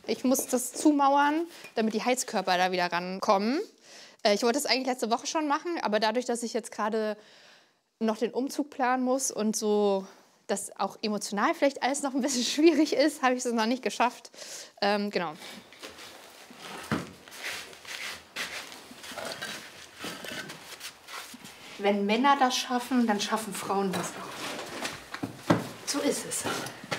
Ich muss das zumauern, damit die Heizkörper da wieder rankommen. Ich wollte das eigentlich letzte Woche schon machen, aber dadurch, dass ich jetzt gerade noch den Umzug planen muss und so, dass auch emotional vielleicht alles noch ein bisschen schwierig ist, habe ich es noch nicht geschafft. Genau. Wenn Männer das schaffen, dann schaffen Frauen das auch. So ist es.